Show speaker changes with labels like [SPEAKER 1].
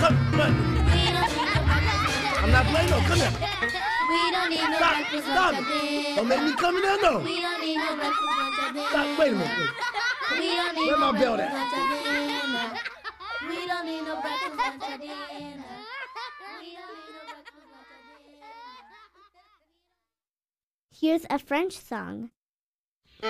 [SPEAKER 1] Come, what? I'm not playing no. Come here.
[SPEAKER 2] We don't need no breakfast,
[SPEAKER 1] Stop
[SPEAKER 2] lunch, or
[SPEAKER 1] it.
[SPEAKER 2] dinner.
[SPEAKER 1] Don't make me come in there, no.
[SPEAKER 2] We don't need no breakfast, lunch, or dinner.
[SPEAKER 1] Stop. Wait a minute. Wait.
[SPEAKER 2] We don't need
[SPEAKER 1] Where
[SPEAKER 2] no
[SPEAKER 1] my belt
[SPEAKER 2] breakfast,
[SPEAKER 1] at?
[SPEAKER 2] lunch, or dinner. We don't need no breakfast, lunch, or dinner. We don't need no breakfast, lunch, or dinner.
[SPEAKER 3] Here's a French song.